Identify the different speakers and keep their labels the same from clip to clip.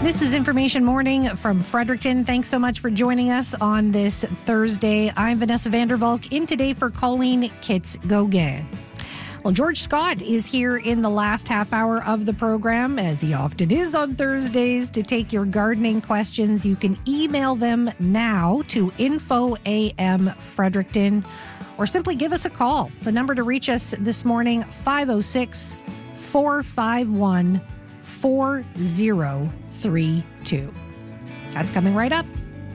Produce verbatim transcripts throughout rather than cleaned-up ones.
Speaker 1: This is Information Morning from Fredericton. Thanks so much for joining us on this Thursday. I'm Vanessa Vandervalk, in today for Colleen Kitts-Gauguin. Well, George Scott is here in the last half hour of the program, as he often is on Thursdays, to take your gardening questions. You can email them now to info A M Fredericton, or simply give us a call. The number to reach us this morning, five oh six, four five one, four oh three two. That's coming right up.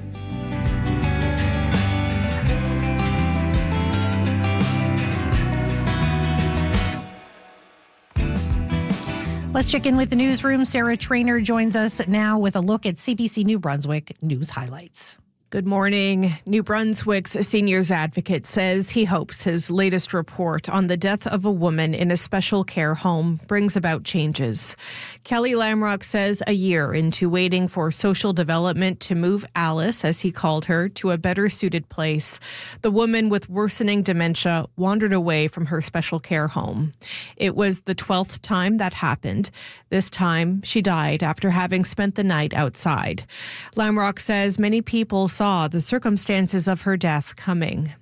Speaker 1: Let's check in with the newsroom. Sarah Trainer joins us now with a look at C B C New Brunswick news highlights.
Speaker 2: Good morning. New Brunswick's seniors advocate says he hopes his latest report on the death of a woman in a special care home brings about changes. Kelly Lamrock says a year into waiting for social development to move Alice, as he called her, to a better suited place, the woman with worsening dementia wandered away from her special care home. It was the twelfth time that happened. This time, she died after having spent the night outside. Lamrock says many people saw the circumstances of her death coming.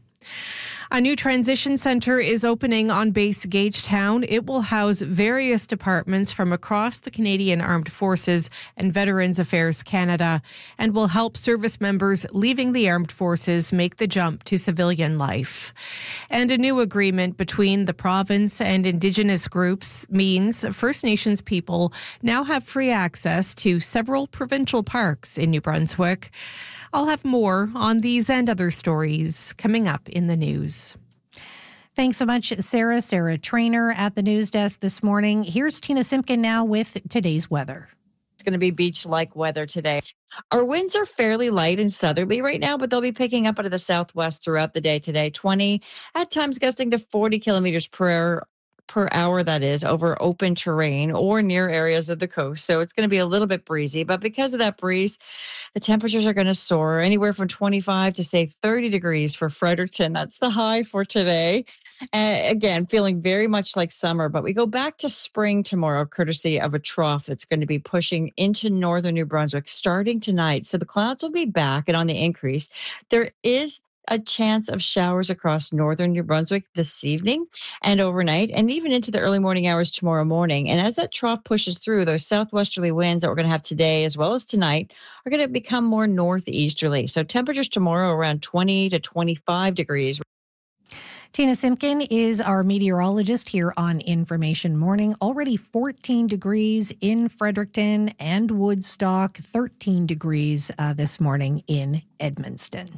Speaker 2: A new transition center is opening on base Gagetown. It will house various departments from across the Canadian Armed Forces and Veterans Affairs Canada, and will help service members leaving the armed forces make the jump to civilian life. And a new agreement between the province and Indigenous groups means First Nations people now have free access to several provincial parks in New Brunswick. I'll have more on these and other stories coming up in the news.
Speaker 1: Thanks so much, Sarah. Sarah Trainer at the news desk this morning. Here's Tina Simpkin now with today's weather.
Speaker 3: It's going to be beach-like weather today. Our winds are fairly light and southerly right now, but they'll be picking up out of the southwest throughout the day today. twenty, at times gusting to forty kilometers per hour. per hour, that is, over open terrain or near areas of the coast. So it's going to be a little bit breezy, but because of that breeze, the temperatures are going to soar anywhere from twenty-five to say thirty degrees for Fredericton. That's the high for today. Uh, again, feeling very much like summer, but we go back to spring tomorrow, courtesy of a trough that's going to be pushing into northern New Brunswick starting tonight. So the clouds will be back and on the increase. There is a chance of showers across northern New Brunswick this evening and overnight, and even into the early morning hours tomorrow morning. And as that trough pushes through, those southwesterly winds that we're going to have today as well as tonight are going to become more northeasterly. So temperatures tomorrow around twenty to twenty-five degrees.
Speaker 1: Tina Simpkin is our meteorologist here on Information Morning. Already fourteen degrees in Fredericton and Woodstock, thirteen degrees uh, this morning in Edmundston.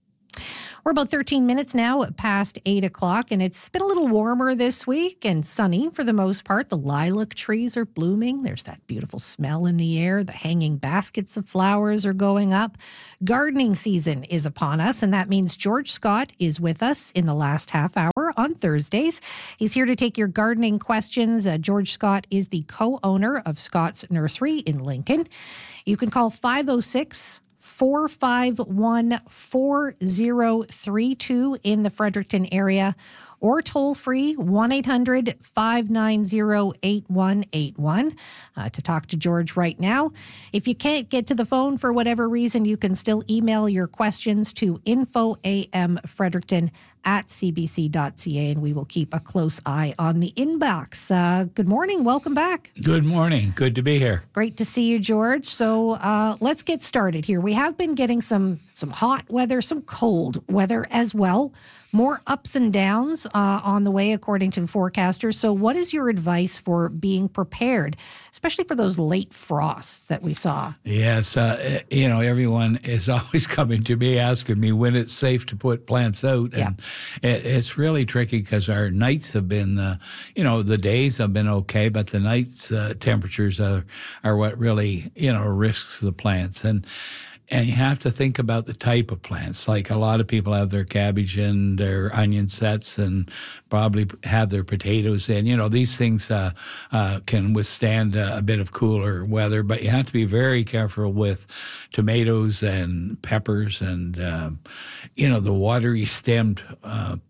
Speaker 1: We're about thirteen minutes now past eight o'clock, and it's been a little warmer this week and sunny for the most part. The lilac trees are blooming. There's that beautiful smell in the air. The hanging baskets of flowers are going up. Gardening season is upon us, and that means George Scott is with us in the last half hour on Thursdays. He's here to take your gardening questions. Uh, George Scott is the co-owner of Scott's Nursery in Lincoln. You can call five oh six, four five one, four oh three two in the Fredericton area, or toll free one eight hundred, five nine zero, eight one eight one uh, to talk to George right now. If you can't get to the phone for whatever reason, you can still email your questions to info A M Fredericton at c b c dot c a, and we will keep a close eye on the inbox. Uh, good morning. Welcome back.
Speaker 4: Good morning. Good to be here.
Speaker 1: Great to see you, George. So uh, let's get started here. We have been getting some some hot weather, some cold weather as well. More ups and downs uh, on the way, according to the forecasters. So what is your advice for being prepared, especially for those late frosts that we saw?
Speaker 4: Yes. Uh, you know, everyone is always coming to me asking me when it's safe to put plants out. And yeah. it, it's really tricky because our nights have been, uh, you know, the days have been okay, but the nights uh, temperatures are, are what really, you know, risks the plants. And And you have to think about the type of plants. Like a lot of people have their cabbage and their onion sets and probably have their potatoes in. You know, these things uh, uh, can withstand uh, a bit of cooler weather, but you have to be very careful with tomatoes and peppers and, uh, you know, the watery stemmed uh,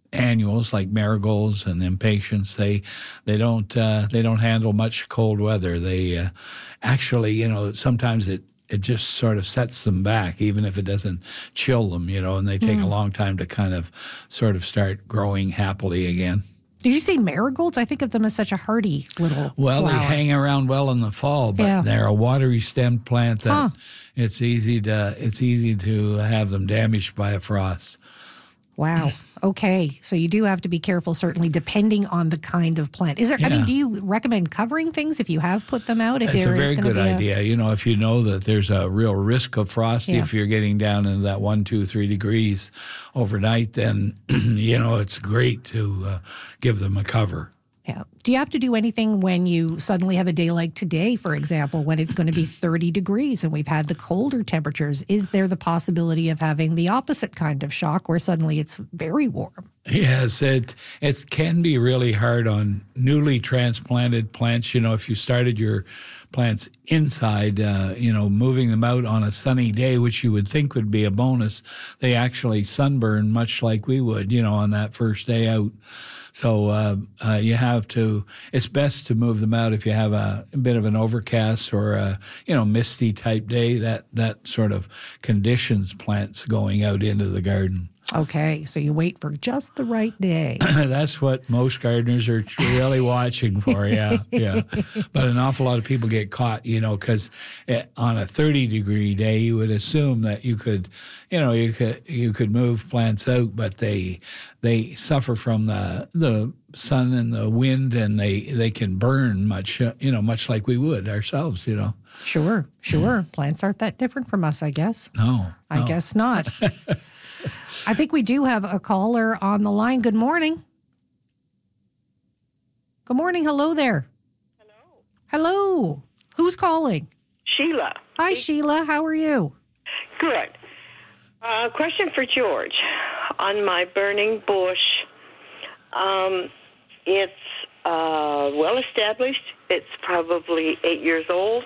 Speaker 4: annuals like marigolds and impatiens, they they don't uh, they don't handle much cold weather. They uh, actually, you know, sometimes it it just sort of sets them back, even if it doesn't chill them, you know, and they take mm. a long time to kind of sort of start growing happily again.
Speaker 1: Did you say marigolds? I think of them as such a hardy little
Speaker 4: Well,
Speaker 1: flower.
Speaker 4: They hang around well in the fall, but yeah. they're a watery stemmed plant that huh. it's easy to it's easy to have them damaged by a frost.
Speaker 1: Wow. Okay. So you do have to be careful, certainly, depending on the kind of plant. Is there, yeah. I mean, do you recommend covering things if you have put them out? If
Speaker 4: It's
Speaker 1: there
Speaker 4: a very
Speaker 1: is
Speaker 4: good
Speaker 1: be
Speaker 4: idea.
Speaker 1: A...
Speaker 4: You know, if you know that there's a real risk of frost, yeah. if you're getting down into that one, two, three degrees overnight, then, you know, it's great to uh, give them a cover.
Speaker 1: Yeah. Do you have to do anything when you suddenly have a day like today, for example, when it's going to be thirty degrees and we've had the colder temperatures? Is there the possibility of having the opposite kind of shock where suddenly it's very warm?
Speaker 4: Yes, it it can be really hard on newly transplanted plants. You know, if you started your plants inside, uh, you know, moving them out on a sunny day, which you would think would be a bonus, they actually sunburn much like we would, you know, on that first day out. So uh, uh, you have to, it's best to move them out if you have a, a bit of an overcast or a, you know, misty type day. That, that sort of conditions plants going out into the garden.
Speaker 1: Okay, so you wait for just the right day.
Speaker 4: That's what most gardeners are really watching for, yeah, yeah. But an awful lot of people get caught, you know, because on a thirty-degree day, you would assume that you could, you know, you could you could move plants out, but they they suffer from the the sun and the wind, and they, they can burn much, you know, much like we would ourselves, you know.
Speaker 1: Sure, sure. Plants aren't that different from us, I guess.
Speaker 4: No,
Speaker 1: I
Speaker 4: no.
Speaker 1: guess not. I think we do have a caller on the line. Good morning. Good morning. Hello there.
Speaker 5: Hello.
Speaker 1: Hello. Who's calling?
Speaker 5: Sheila.
Speaker 1: Hi, Sheila. How are you?
Speaker 5: Good. Uh, question for George. On my burning bush, um, it's uh, well established. It's probably eight years old.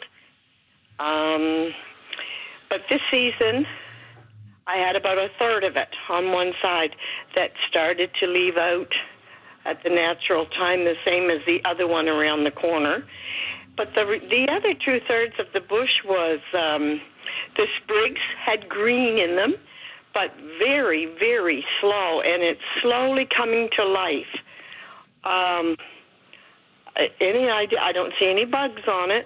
Speaker 5: Um, but this season, I had about a third of it on one side that started to leave out at the natural time, the same as the other one around the corner. But the the other two-thirds of the bush was, um, the sprigs had green in them, but very, very slow, and it's slowly coming to life. Um, any idea? I don't see any bugs on it.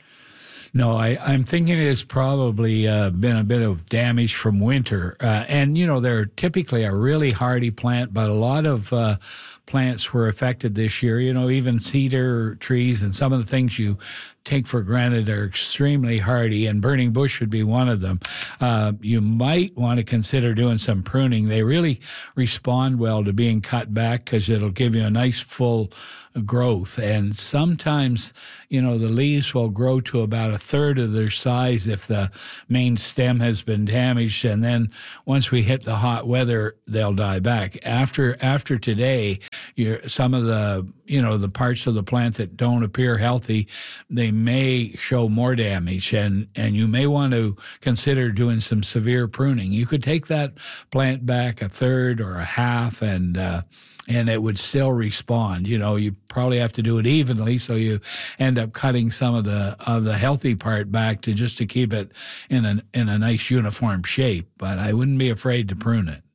Speaker 4: No, I, I'm thinking it's probably uh, been a bit of damage from winter. Uh, and, you know, they're typically a really hardy plant, but a lot of uh, plants were affected this year. You know, even cedar trees and some of the things you take for granted are extremely hardy, and burning bush would be one of them. Uh, you might want to consider doing some pruning. They really respond well to being cut back because it'll give you a nice full growth. And sometimes, you know, the leaves will grow to about a third of their size if the main stem has been damaged. And then once we hit the hot weather, they'll die back. After after today, you're, some of the, you know, the parts of the plant that don't appear healthy, they may show more damage, and, and you may want to consider doing some severe pruning. You could take that plant back a third or a half, and uh, and it would still respond. You know, you probably have to do it evenly, so you end up cutting some of the of the healthy part back to just to keep it in a in a nice uniform shape. But I wouldn't be afraid to prune it.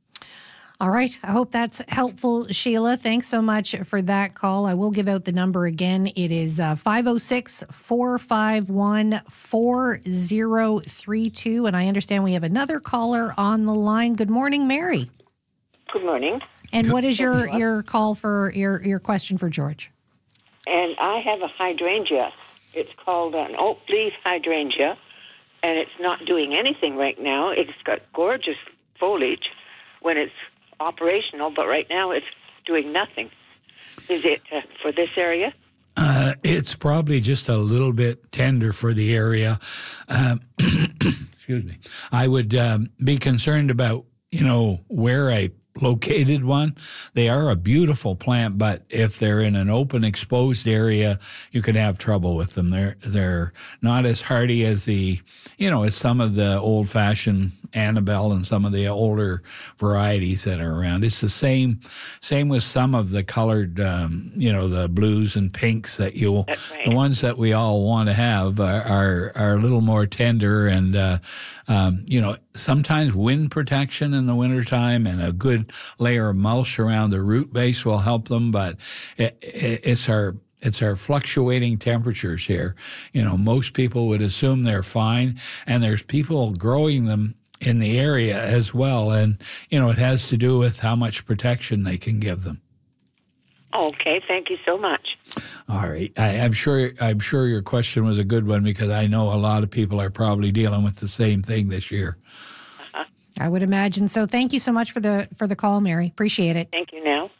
Speaker 1: All right. I hope that's helpful, Sheila. Thanks so much for that call. I will give out the number again. It is uh, five oh six, four five one, four oh three two. And I understand we have another caller on the line. Good morning, Mary.
Speaker 6: Good morning.
Speaker 1: And what is your, your call for, your, your question for George?
Speaker 6: And I have a hydrangea. It's called an oak leaf hydrangea, and it's not doing anything right now. It's got gorgeous foliage when it's operational, but right now it's doing nothing. Is it uh, for this area?
Speaker 4: Uh, it's probably just a little bit tender for the area. Um, excuse me. I would um, be concerned about, you know, where I located one. They are a beautiful plant, but if they're in an open, exposed area, you could have trouble with them. They're they're not as hardy as the, you know, as some of the old-fashioned Annabelle and some of the older varieties that are around. It's the same same with some of the colored, um, you know, the blues and pinks that you,
Speaker 6: That's right.
Speaker 4: the ones that we all want to have are, are, are a little more tender and, uh, um, you know, sometimes wind protection in the wintertime and a good layer of mulch around the root base will help them, but it, it, it's our It's our fluctuating temperatures here. You know, most people would assume they're fine, and there's people growing them in the area as well. And, you know, it has to do with how much protection they can give them.
Speaker 6: Okay, thank you so much.
Speaker 4: All right. I, I'm sure I'm sure your question was a good one because I know a lot of people are probably dealing with the same thing this year.
Speaker 6: Uh-huh.
Speaker 1: I would imagine so. Thank you so much for the for the call, Mary. Appreciate it.
Speaker 6: Thank you now.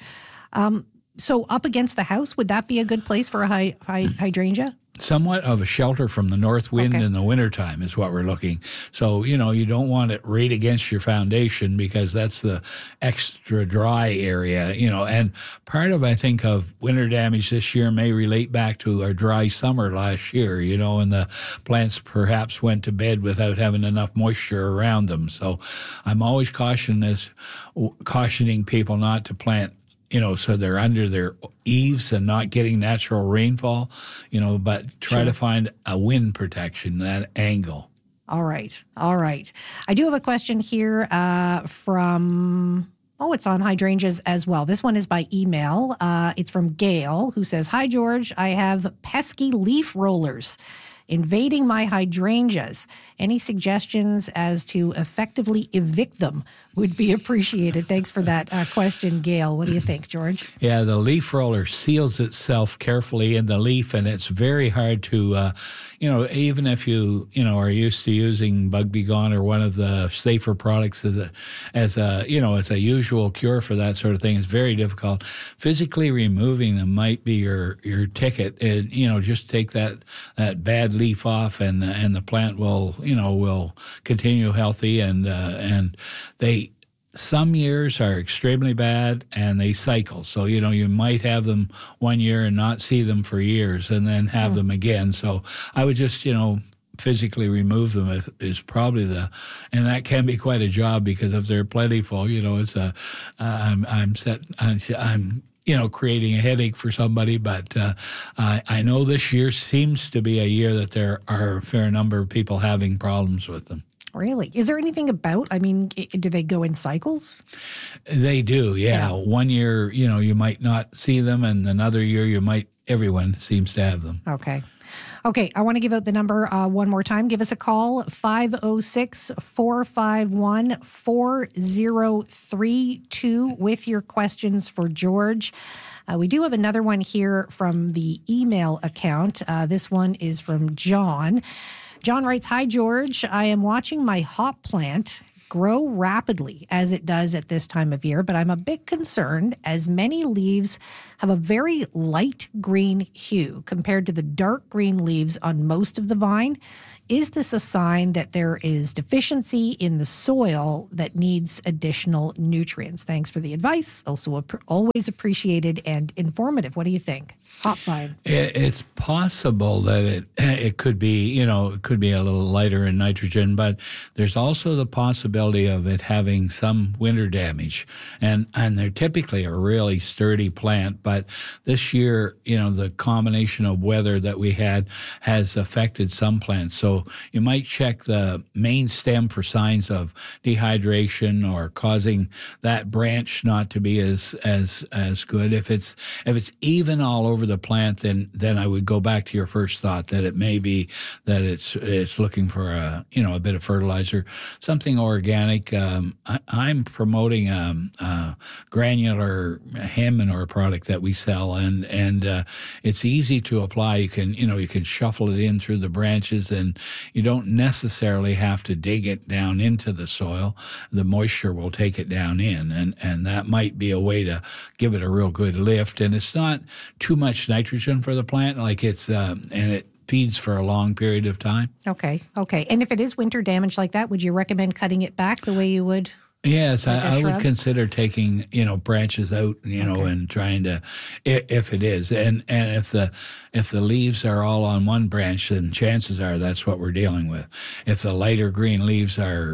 Speaker 1: Um, so up against the house, would that be a good place for a hy- hy- hydrangea?
Speaker 4: Somewhat of a shelter from the north wind
Speaker 1: Okay.
Speaker 4: in the wintertime is what we're looking. So, you know, you don't want it right against your foundation because that's the extra dry area, you know. And part of, I think, of winter damage this year may relate back to our dry summer last year, you know, and the plants perhaps went to bed without having enough moisture around them. So I'm always caution this, cautioning people not to plant, you know, so they're under their eaves and not getting natural rainfall, you know, but try
Speaker 1: Sure.
Speaker 4: to find a wind protection, that angle.
Speaker 1: All right. All right. I do have a question here uh, from, oh, it's on hydrangeas as well. This one is by email. Uh, it's from Gail, who says, "Hi, George. I have pesky leaf rollers invading my hydrangeas. Any suggestions as to effectively evict them would be appreciated." Thanks for that uh, question, Gail. What do you think, George?
Speaker 4: Yeah, the leaf roller seals itself carefully in the leaf, and it's very hard to, uh, you know, even if you, you know, are used to using Bug Be Gone or one of the safer products as a, as a, you know, as a usual cure for that sort of thing, it's very difficult. Physically removing them might be your your ticket, and you know, just take that that bad leaf off, and and the plant will, you know, will continue healthy, and uh, and they. Some years are extremely bad and they cycle. So, you know, you might have them one year and not see them for years and then have them again. So I would just, you know, physically remove them is, is probably the, and that can be quite a job because if they're plentiful, you know, it's a, uh, I'm, I'm set, I'm, I'm you know, creating a headache for somebody. But uh, I, I know this year seems to be a year that there are a fair number of people having problems with them.
Speaker 1: Really? Is there anything about, I mean, i- do they go in cycles?
Speaker 4: They do, yeah.
Speaker 1: Yeah.
Speaker 4: One year, you know, you might not see them, and another year you might, everyone seems to have them.
Speaker 1: Okay. Okay, I want to give out the number uh, one more time. Give us a call, five oh six, four five one, four oh three two with your questions for George. Uh, we do have another one here from the email account. Uh, this one is from John. John writes, "Hi, George. I am watching my hop plant grow rapidly as it does at this time of year, but I'm a bit concerned as many leaves have a very light green hue compared to the dark green leaves on most of the vine. Is this a sign that there is deficiency in the soil that needs additional nutrients? Thanks for the advice. Also ap- always appreciated and informative. What do you think? Hop vine.
Speaker 4: It, it's possible that it it could be, you know, it could be a little lighter in nitrogen, but there's also the possibility of it having some winter damage. And and they're typically a really sturdy plant, but this year, you know, the combination of weather that we had has affected some plants. So you might check the main stem for signs of dehydration or causing that branch not to be as as as good. If it's if it's even all over the plant, then then I would go back to your first thought that it may be that it's it's looking for a you know a bit of fertilizer, something organic. Um, I, I'm promoting a, a granular hand manure product that we sell, and and uh, it's easy to apply. You can you know you can shuffle it in through the branches, and you don't necessarily have to dig it down into the soil. The moisture will take it down in, and and that might be a way to give it a real good lift. And it's not too much nitrogen for the plant, like it's um, and it feeds for a long period of time.
Speaker 1: Okay, okay. And if it is winter damage like that, would you recommend cutting it back the way you would?
Speaker 4: Yes,
Speaker 1: Like a
Speaker 4: I, I would
Speaker 1: shrub?
Speaker 4: consider taking you know branches out, you know,
Speaker 1: Okay.
Speaker 4: and trying to, if, if it is, and and if the if the leaves are all on one branch, then chances are that's what we're dealing with. If the lighter green leaves are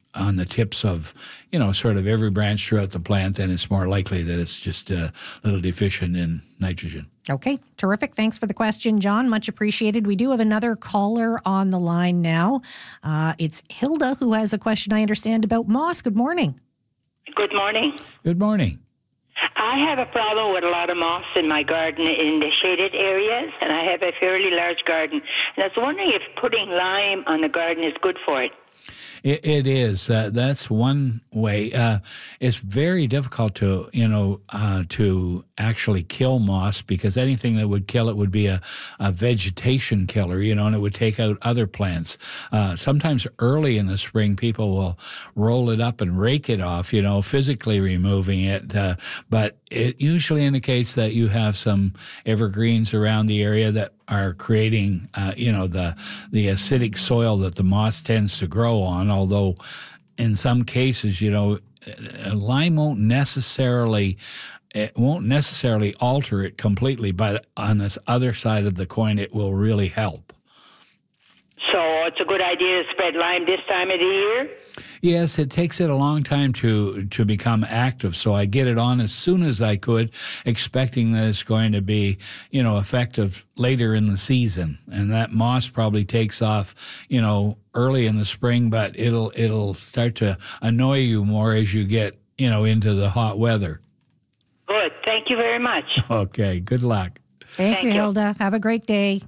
Speaker 4: on the tips of, you know, sort of every branch throughout the plant, then it's more likely that it's just a little deficient in nitrogen.
Speaker 1: Okay, terrific. Thanks for the question, John. Much appreciated. We do have another caller on the line now. Uh, it's Hilda, who has a question, I understand, about moss. Good morning.
Speaker 7: Good morning.
Speaker 4: Good morning.
Speaker 7: I have a problem with a lot of moss in my garden in the shaded areas, and I have a fairly large garden. And I was wondering if putting lime on the garden is good for it.
Speaker 4: It, it is. Uh, that's one way. Uh, it's very difficult to, you know, uh, to actually kill moss, because anything that would kill it would be a, a vegetation killer, you know, and it would take out other plants. Uh, sometimes early in the spring, people will roll it up and rake it off, you know, physically removing it. Uh, but it usually indicates that you have some evergreens around the area that are creating, uh, you know, the the acidic soil that the moss tends to grow on, although in some cases, you know, lime won't necessarily it won't necessarily alter it completely, but on this other side of the coin, it will really help.
Speaker 7: So it's a good idea to spread lime this time of the year?
Speaker 4: Yes, it takes it a long time to to become active, so I get it on as soon as I could, expecting that it's going to be, you know, effective later in the season. And that moss probably takes off, you know, early in the spring, but it'll it'll start to annoy you more as you get, you know, into the hot weather.
Speaker 7: Good. Thank you very much.
Speaker 4: Okay, good luck.
Speaker 1: Thank,
Speaker 7: Thank
Speaker 1: you,
Speaker 7: you.
Speaker 1: Hilda. Have a great day.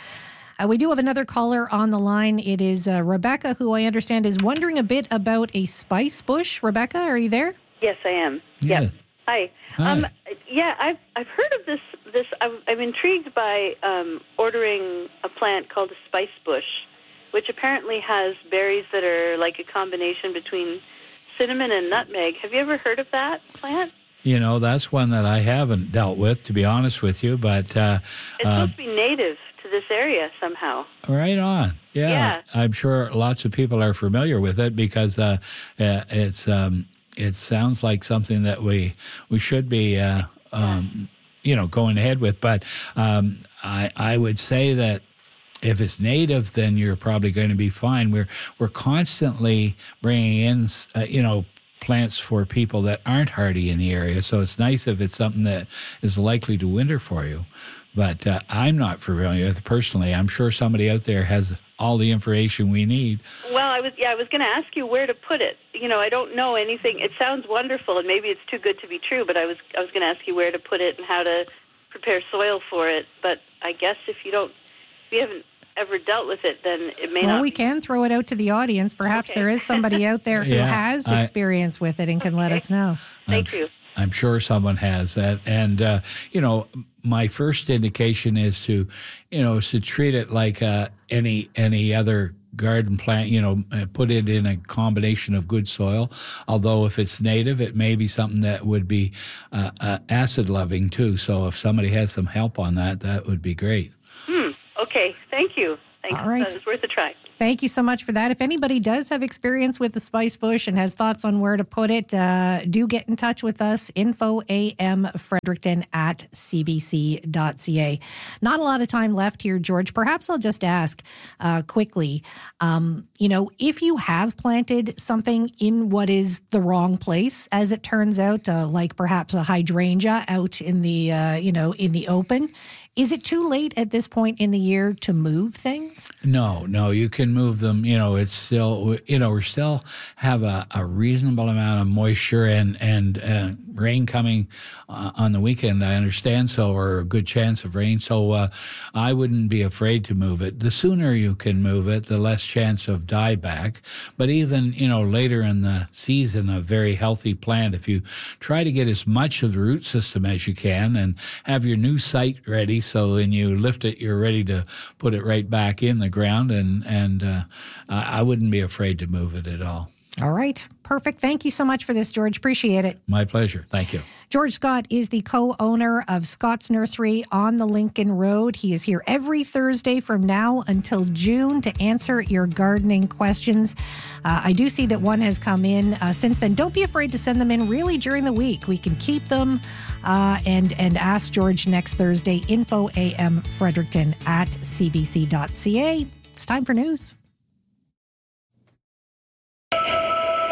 Speaker 1: Uh, we do have another caller on the line. It is uh, Rebecca, who I understand is wondering a bit about a spice bush. Rebecca, are you there?
Speaker 8: Yes, I am.
Speaker 4: Yeah.
Speaker 8: Yes. Hi.
Speaker 4: Hi.
Speaker 8: Um, yeah, I've I've heard of this. This I'm, I'm intrigued by um, ordering a plant called a spice bush, which apparently has berries that are like a combination between cinnamon and nutmeg. Have you ever heard of that plant?
Speaker 4: You know, that's one that I haven't dealt with, to be honest with you, but uh,
Speaker 8: It's
Speaker 4: uh,
Speaker 8: supposed to be native to this area somehow.
Speaker 4: right on. Yeah,
Speaker 8: Yeah.
Speaker 4: I'm sure lots of people are familiar with it because uh, uh, it's um, it sounds like something that we we should be uh, um, you know going ahead with. But um, I I would say that if it's native, then you're probably going to be fine. We're we're constantly bringing in uh, you know. plants for people that aren't hardy in the area, so it's nice if it's something that is likely to winter for you. But uh, I'm not familiar with it personally. I'm sure somebody out there has all the information we need.
Speaker 8: Well, I was yeah, I was going to ask you where to put it. You know, I don't know anything. It sounds wonderful, and maybe it's too good to be true. But I was I was going to ask you where to put it and how to prepare soil for it. But I guess if you don't, if you haven't ever dealt with it, then it may
Speaker 1: Well,
Speaker 8: not.
Speaker 1: we
Speaker 8: be.
Speaker 1: can throw it out to the audience. Perhaps
Speaker 8: Okay.
Speaker 1: there is somebody out there who
Speaker 4: Yeah,
Speaker 1: has
Speaker 4: I-
Speaker 1: experience with it and can let
Speaker 8: Okay.
Speaker 1: us know.
Speaker 8: Thank
Speaker 4: I'm,
Speaker 8: you.
Speaker 4: I'm sure someone has that. And, uh, you know, my first indication is to, you know, to treat it like uh, any any other garden plant, you know, uh, put it in a combination of good soil. Although if it's native, it may be something that would be uh, uh, acid loving too. So if somebody has some help on that, that would be great.
Speaker 8: Hmm. Okay. Thank you. Thanks.
Speaker 1: All right.
Speaker 8: That was worth a try.
Speaker 1: Thank you so much for that. If anybody does have experience with the spice bush and has thoughts on where to put it, uh, do get in touch with us. Info A M Fredericton at c b c dot c a. Not a lot of time left here, George. Perhaps I'll just ask uh, quickly, um, you know, if you have planted something in what is the wrong place, as it turns out, uh, like perhaps a hydrangea out in the, uh, you know, in the open, is it too late at this point in the year to move things?
Speaker 4: No, no, you can move them. You know, it's still, you know, we still have a, a reasonable amount of moisture and, and uh, rain coming uh, on the weekend, I understand, so, or a good chance of rain. So uh, I wouldn't be afraid to move it. The sooner you can move it, the less chance of dieback. But even, you know, later in the season, a very healthy plant, if you try to get as much of the root system as you can and have your new site ready, so when you lift it, you're ready to put it right back in the ground, and, and uh, I wouldn't be afraid to move it at all.
Speaker 1: All right. Perfect. Thank you so much for this, George. Appreciate it.
Speaker 4: My pleasure. Thank you.
Speaker 1: George Scott is the co-owner of Scott's Nursery on the Lincoln Road. He is here every Thursday from now until June to answer your gardening questions. Uh, I do see that one has come in uh, since then. Don't be afraid to send them in really during the week. We can keep them uh, and, and ask George next Thursday. Info A M Fredericton at c b c dot c a. It's time for news.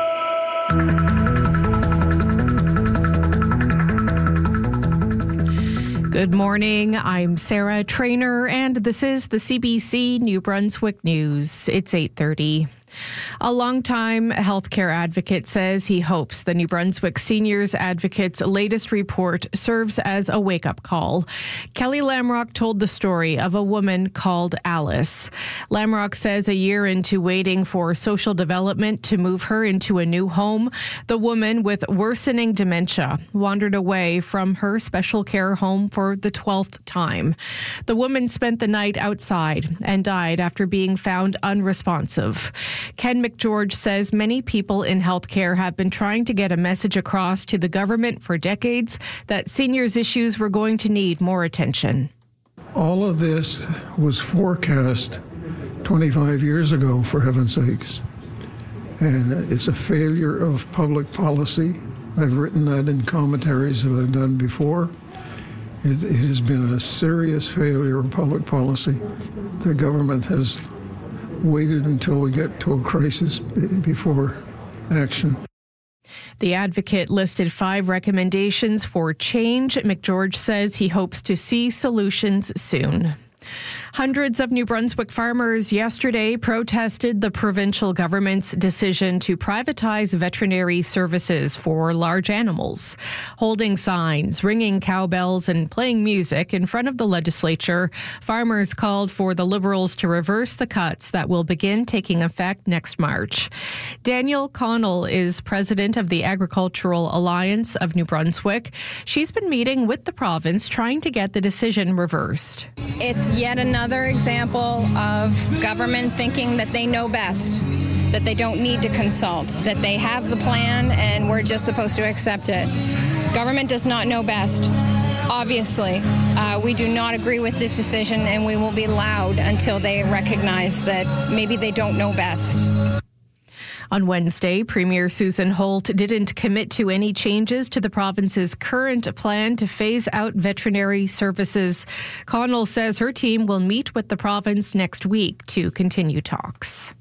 Speaker 2: Good morning. I'm Sarah Trainer, and this is the C B C New Brunswick News. It's eight thirty. A longtime healthcare advocate says he hopes the New Brunswick Seniors Advocate's latest report serves as a wake-up call. Kelly Lamrock told the story of a woman called Alice. Lamrock says a year into waiting for social development to move her into a new home, the woman with worsening dementia wandered away from her special care home for the twelfth time. The woman spent the night outside and died after being found unresponsive. Ken McGeorge says many people in healthcare have been trying to get a message across to the government for decades that seniors' issues were going to need more attention.
Speaker 9: All of this was forecast twenty-five years ago, for heaven's sakes. And it's a failure of public policy. I've written that in commentaries that I've done before. It, it has been a serious failure of public policy. The government has waited until we get to a crisis before action.
Speaker 2: The advocate listed five recommendations for change. McGeorge says he hopes to see solutions soon. Hundreds of New Brunswick farmers yesterday protested the provincial government's decision to privatize veterinary services for large animals. Holding signs, ringing cowbells, and playing music in front of the legislature, farmers called for the Liberals to reverse the cuts that will begin taking effect next March. Danielle Connell is president of the Agricultural Alliance of New Brunswick. She's been meeting with the province trying to get the decision reversed.
Speaker 10: It's yet another example of government thinking that they know best, that they don't need to consult, that they have the plan and we're just supposed to accept it. Government does not know best. Obviously, uh, we do not agree with this decision, and we will be loud until they recognize that maybe they don't know best.
Speaker 2: On Wednesday, Premier Susan Holt didn't commit to any changes to the province's current plan to phase out veterinary services. Connell says her team will meet with the province next week to continue talks.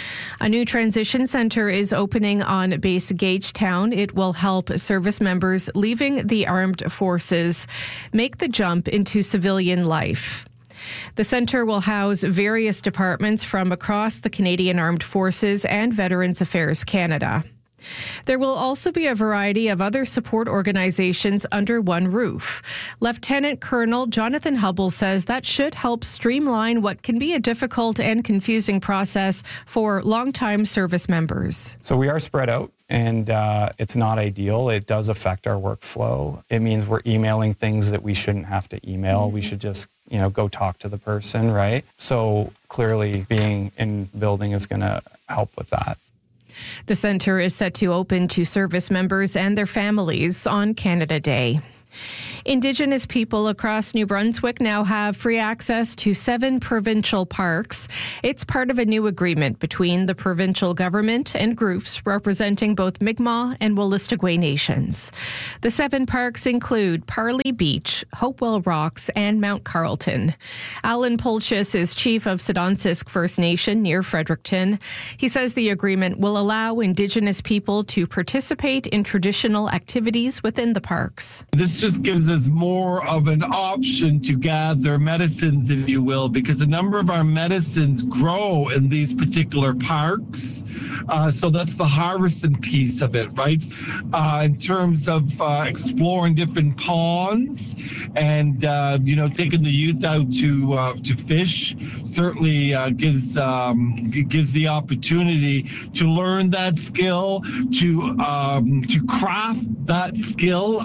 Speaker 2: A new transition centre is opening on base Gagetown. It will help service members leaving the armed forces make the jump into civilian life. The centre will house various departments from across the Canadian Armed Forces and Veterans Affairs Canada. There will also be a variety of other support organizations under one roof. Lieutenant Colonel Jonathan Hubble says that should help streamline what can be a difficult and confusing process for longtime service members.
Speaker 11: So we are spread out, and uh, it's not ideal. It does affect our workflow. It means we're emailing things that we shouldn't have to email. Mm-hmm. We should just, you know, go talk to the person, right? So clearly being in building is going to help with that.
Speaker 2: The centre is set to open to service members and their families on Canada Day. Indigenous people across New Brunswick now have free access to seven provincial parks. It's part of a new agreement between the provincial government and groups representing both Mi'kmaq and Wolastoqey nations. The seven parks include Parley Beach, Hopewell Rocks, and Mount Carlton. Alan Polchis is chief of Sidonsisk First Nation near Fredericton. He says the agreement will allow Indigenous people to participate in traditional activities within the parks.
Speaker 12: This just gives us more of an option to gather medicines, if you will, because a number of our medicines grow in these particular parks. Uh, so that's the harvesting piece of it, right? Uh, in terms of uh, exploring different ponds and, uh, you know, taking the youth out to uh, to fish certainly uh, gives, um, gives the opportunity to learn that skill, to, um, to craft that skill.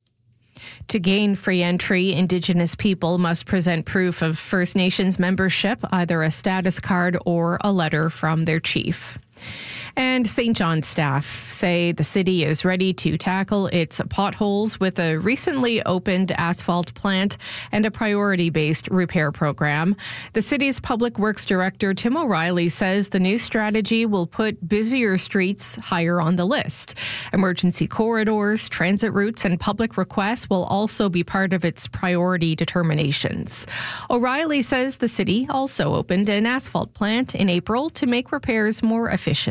Speaker 2: To gain free entry, Indigenous people must present proof of First Nations membership, either a status card or a letter from their chief. And Saint John staff say the city is ready to tackle its potholes with a recently opened asphalt plant and a priority-based repair program. The city's Public Works Director, Tim O'Reilly, says the new strategy will put busier streets higher on the list. Emergency corridors, transit routes, and public requests will also be part of its priority determinations. O'Reilly says the city also opened an asphalt plant in April to make repairs more efficient.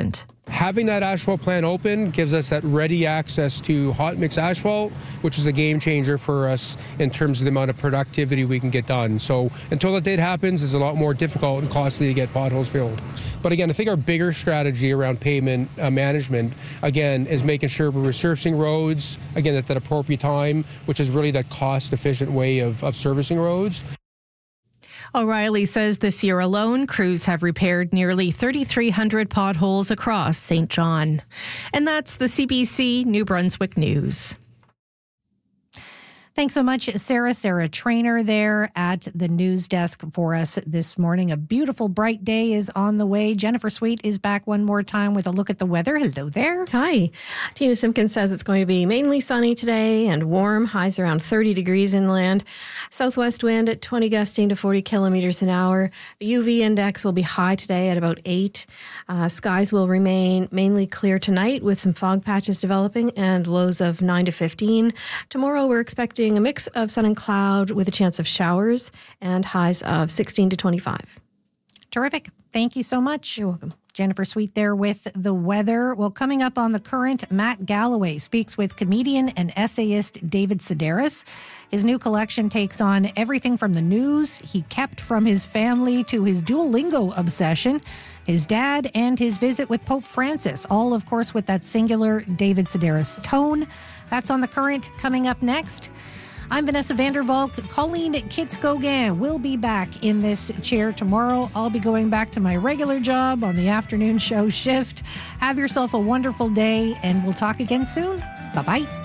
Speaker 13: Having that asphalt plant open gives us that ready access to hot mix asphalt, which is a game changer for us in terms of the amount of productivity we can get done. So until that date happens, it's a lot more difficult and costly to get potholes filled. But again, I think our bigger strategy around pavement uh, management, again, is making sure we're resurfacing roads, again, at that appropriate time, which is really that cost-efficient way of, of servicing roads.
Speaker 2: O'Reilly says this year alone, crews have repaired nearly thirty-three hundred potholes across Saint John. And that's the C B C New Brunswick News.
Speaker 1: Thanks so much, Sarah. Sarah Trainer there at the news desk for us this morning. A beautiful, bright day is on the way. Jennifer Sweet is back one more time with a look at the weather. Hello there.
Speaker 14: Hi. Tina Simpkins says it's going to be mainly sunny today and warm. Highs around thirty degrees inland. Southwest wind at twenty gusting to forty kilometers an hour. The U V index will be high today at about eight. Uh, skies will remain mainly clear tonight with some fog patches developing and lows of nine to fifteen. Tomorrow we're expecting a mix of sun and cloud with a chance of showers and highs of sixteen to twenty-five.
Speaker 1: Terrific. Thank you so much.
Speaker 14: You're welcome.
Speaker 1: Jennifer Sweet there with the weather. Well, coming up on The Current, Matt Galloway speaks with comedian and essayist David Sedaris. His new collection takes on everything from the news he kept from his family to his Duolingo obsession, his dad, and his visit with Pope Francis, all, of course, with that singular David Sedaris tone. That's on The Current coming up next. I'm Vanessa Vandervalk. Colleen Kitz-Gauguin will be back in this chair tomorrow. I'll be going back to my regular job on the afternoon show shift. Have yourself a wonderful day, and we'll talk again soon. Bye-bye.